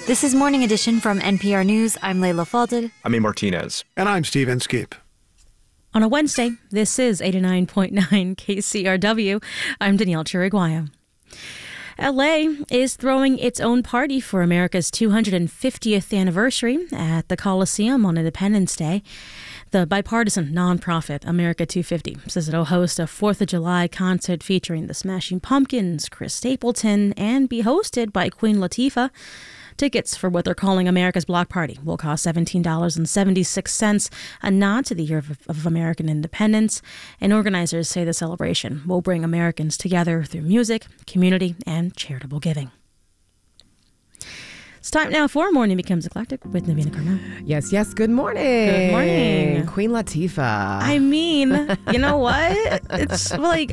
This is Morning Edition from NPR News. I'm Layla Falded. I'm A. Martinez. And I'm Steve Inskeep. On a Wednesday, this is 89.9 KCRW. I'm Danielle Chiriguaya. LA is throwing its own party for America's 250th anniversary at the Coliseum on Independence Day. The bipartisan nonprofit America 250 says it'll host a 4th of July concert featuring the Smashing Pumpkins, Chris Stapleton, and be hosted by Queen Latifah. Tickets for what they're calling America's Block Party will cost $17.76, a nod to the year of American independence. And organizers say the celebration will bring Americans together through music, community, and charitable giving. It's time now for Morning Becomes Eclectic with Navina Carmel. Yes. Good morning. Good morning. Queen Latifah. I mean, you know what? It's like,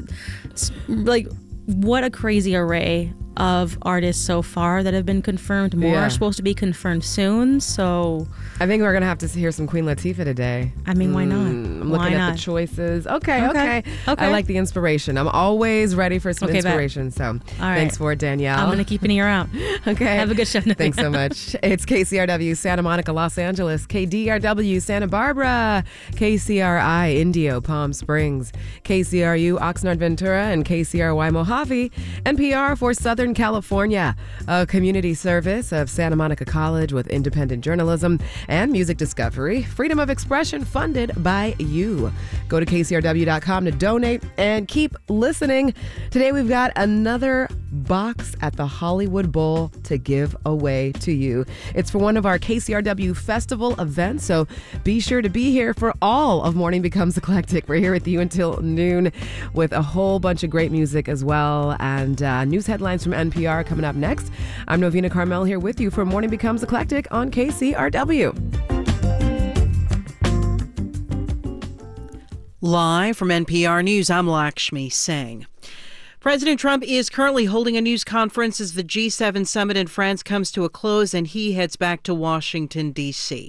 what a crazy array of artists so far that have been confirmed. More are supposed to be confirmed soon, so I think we're going to have to hear some Queen Latifah today. I mean, why not? I'm looking at the choices. Okay. I like the inspiration. I'm always ready for some inspiration, so thanks for it, Danielle. I'm going to keep an ear out. Okay. Have a good show. Thanks so much. It's KCRW Santa Monica, Los Angeles, KDRW Santa Barbara, KCRI Indio, Palm Springs, KCRU Oxnard, Ventura, and KCRY Mojave, NPR for Southern California, a community service of Santa Monica College with independent journalism and music discovery, freedom of expression funded by you. Go to kcrw.com to donate and keep listening. Today we've got another box at the Hollywood Bowl to give away to you. It's for one of our KCRW festival events, so be sure to be here for all of Morning Becomes Eclectic. We're here with you until noon with a whole bunch of great music as well, and news headlines from NPR coming up next. I'm Novina Carmel here with you for Morning Becomes Eclectic on KCRW. Live from NPR News, I'm Lakshmi Singh. President Trump is currently holding a news conference as the G7 summit in France comes to a close and he heads back to Washington, D.C.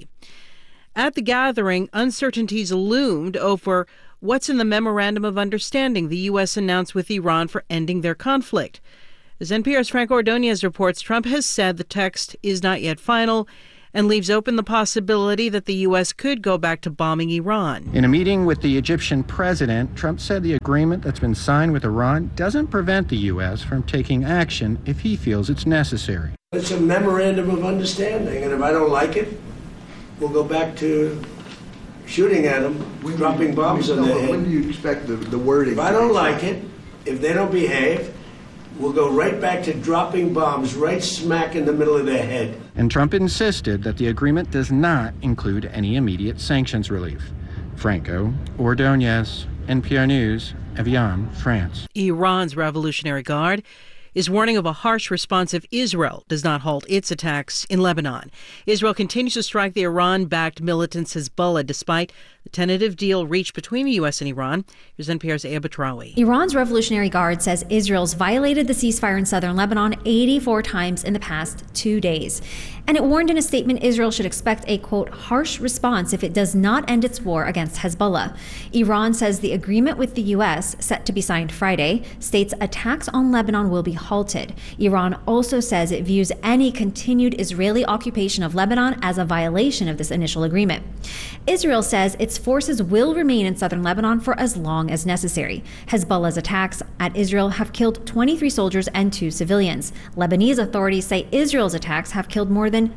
At the gathering, uncertainties loomed over what's in the Memorandum of Understanding the U.S. announced with Iran for ending their conflict. As NPR's Frank Ordonez reports, Trump has said the text is not yet final and leaves open the possibility that the U.S. could go back to bombing Iran. In a meeting with the Egyptian president, Trump said the agreement that's been signed with Iran doesn't prevent the U.S. from taking action if he feels it's necessary. It's a memorandum of understanding, and if I don't like it, we'll go back to shooting at them, dropping bombs on their head. When do you expect the wording? If I don't like it, if they don't behave, we'll go right back to dropping bombs right smack in the middle of their head. And Trump insisted that the agreement does not include any immediate sanctions relief. Franco Ordonez, NPR News, Evian, France. Iran's Revolutionary Guard is warning of a harsh response if Israel does not halt its attacks in Lebanon. Israel continues to strike the Iran-backed militant Hezbollah despite the tentative deal reached between the U.S. and Iran. Here's NPR's Aya Batrawi. Iran's Revolutionary Guard says Israel's violated the ceasefire in southern Lebanon 84 times in the past 2 days. And it warned in a statement Israel should expect a, quote, harsh response if it does not end its war against Hezbollah. Iran says the agreement with the U.S., set to be signed Friday, states attacks on Lebanon will be halted. Iran also says it views any continued Israeli occupation of Lebanon as a violation of this initial agreement. Israel says its forces will remain in southern Lebanon for as long as necessary. Hezbollah's attacks at Israel have killed 23 soldiers and 2 civilians. Lebanese authorities say Israel's attacks have killed more than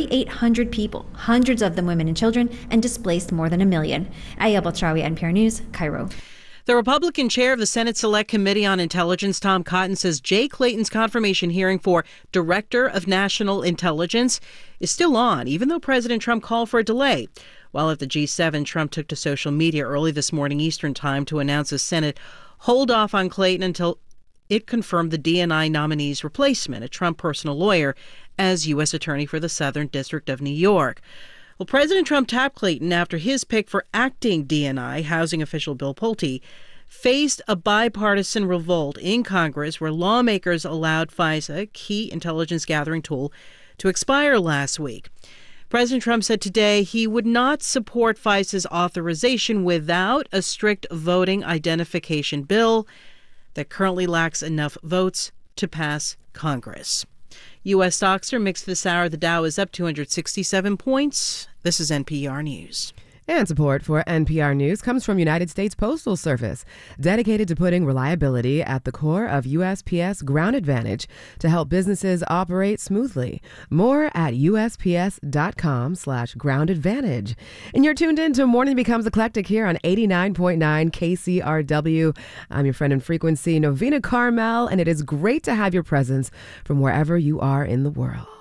3,800 people, hundreds of them women and children, and displaced more than 1 million. Aya Batrawi, NPR News, Cairo. The Republican chair of the Senate Select Committee on Intelligence, Tom Cotton, says Jay Clayton's confirmation hearing for Director of National Intelligence is still on, even though President Trump called for a delay. While at the G7, Trump took to social media early this morning Eastern Time to announce the Senate hold off on Clayton until it confirmed the DNI nominee's replacement, a Trump personal lawyer, as U.S. Attorney for the Southern District of New York. Well, President Trump tapped Clayton after his pick for acting DNI, housing official Bill Pulte, faced a bipartisan revolt in Congress where lawmakers allowed FISA, a key intelligence gathering tool, to expire last week. President Trump said today he would not support FISA's authorization without a strict voting identification bill that currently lacks enough votes to pass Congress. U.S. stocks are mixed this hour. The Dow is up 267 points. This is NPR News. And support for NPR News comes from United States Postal Service, dedicated to putting reliability at the core of USPS Ground Advantage to help businesses operate smoothly. More at USPS.com/Ground Advantage. And you're tuned in to Morning Becomes Eclectic here on 89.9 KCRW. I'm your friend in frequency, Novena Carmel, and it is great to have your presence from wherever you are in the world.